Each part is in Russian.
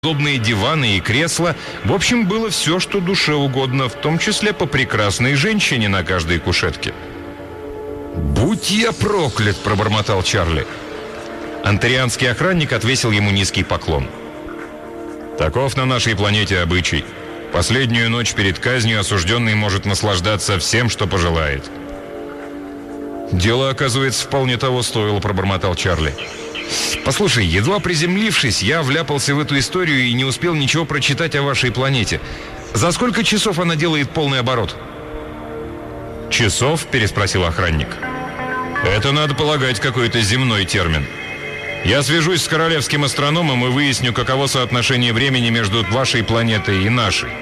удобные диваны и кресла. В общем, было все, что душе угодно, в том числе по прекрасной женщине на каждой кушетке. «Будь я проклят!» – пробормотал Чарли. Антарианский охранник отвесил ему низкий поклон. «Таков на нашей планете обычай. Последнюю ночь перед казнью осужденный может наслаждаться всем, что пожелает». «Дело, оказывается, вполне того стоило», – пробормотал Чарли. «Послушай, едва приземлившись, я вляпался в эту историю и не успел ничего прочитать о вашей планете. За сколько часов она делает полный оборот?» «Часов?» – переспросил охранник. «Это, надо полагать, какой-то земной термин. Я свяжусь с королевским астрономом и выясню, каково соотношение времени между вашей планетой и нашей».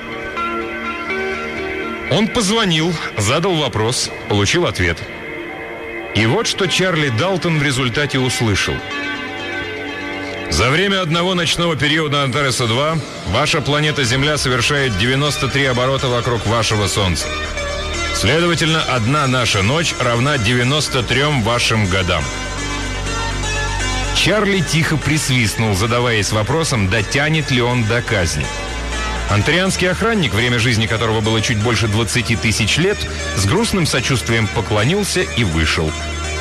Он позвонил, задал вопрос, получил ответ. И вот что Чарли Далтон в результате услышал. За время одного ночного периода Антареса-2 ваша планета Земля совершает 93 оборота вокруг вашего Солнца. Следовательно, одна наша ночь равна 93 вашим годам. Чарли тихо присвистнул, задаваясь вопросом, дотянет ли он до казни. Антарианский охранник, время жизни которого было чуть больше 20 тысяч лет, с грустным сочувствием поклонился и вышел.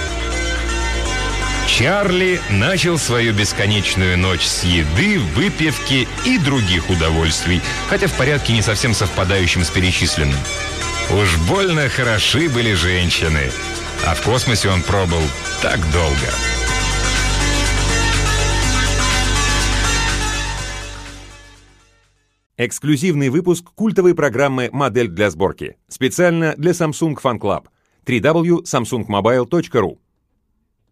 Чарли начал свою бесконечную ночь с еды, выпивки и других удовольствий, хотя в порядке не совсем совпадающем с перечисленным. Уж больно хороши были женщины, а в космосе он пробыл так долго. Эксклюзивный выпуск культовой программы «Модель для сборки». Специально для Samsung Fan Club. www.samsungmobile.ru